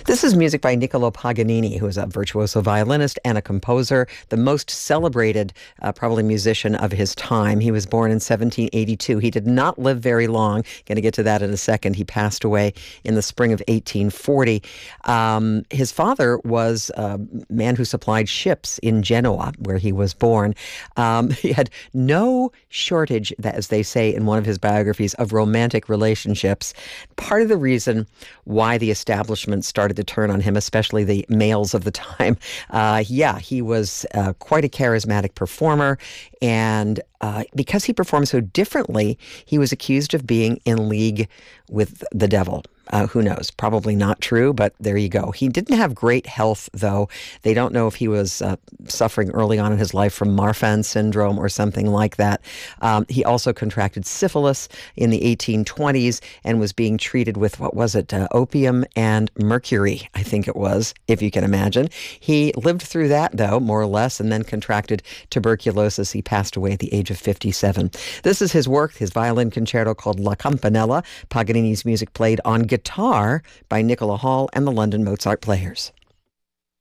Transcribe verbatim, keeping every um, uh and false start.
This is music by Niccolo Paganini, who is a virtuoso violinist and a composer, the most celebrated, uh, probably musician of his time. He was born in seventeen eighty-two. He did not live very long. Going to get to that in a second. He passed away in the spring of eighteen forty. Um, his father was a man who supplied ships in Genoa, where he was born. Um, he had no shortage, as they say in one of his biographies, of romantic relationships. Part of the reason why the establishment started to turn on him, especially the males of the time. Uh, yeah, he was uh, quite a charismatic performer, and uh, because he performed so differently, he was accused of being in league with the devil. Uh, who knows? Probably not true, but there you go. He didn't have great health, though. They don't know if he was uh, suffering early on in his life from Marfan syndrome or something like that. Um, he also contracted syphilis in the eighteen twenties and was being treated with, what was it, uh, opium and mercury, I think it was, if you can imagine. He lived through that, though, more or less, and then contracted tuberculosis. He passed away at the age of fifty-seven. This is his work, his violin concerto called La Campanella. Paganini's music played on guitar by Nicola Hall and the London Mozart Players.